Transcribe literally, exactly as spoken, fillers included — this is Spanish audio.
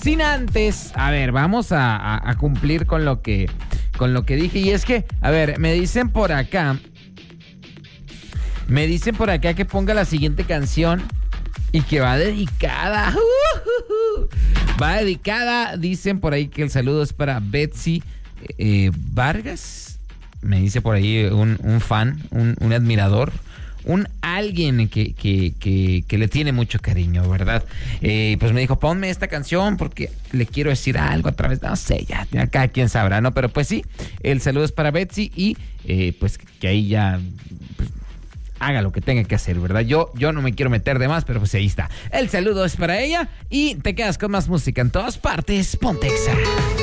sin antes, a ver, vamos a, a, a cumplir con lo que con lo que dije. Y es que, a ver, me dicen por acá, me dicen por acá que ponga la siguiente canción y que va dedicada. Uh, uh, uh. Va dedicada, dicen por ahí que el saludo es para Betsy eh, Vargas. Me dice por ahí un, un fan, un, un admirador, un alguien que, que, que, que le tiene mucho cariño, ¿verdad? Eh, pues me dijo, ponme esta canción porque le quiero decir algo a través, no sé, ya, ya cada quien sabrá, ¿no? Pero pues sí, el saludo es para Betsy y eh, pues que ahí ya... Pues, haga lo que tenga que hacer, ¿verdad? Yo, yo no me quiero meter de más, pero pues ahí está. El saludo es para ella y te quedas con más música en todas partes. Ponte Exa.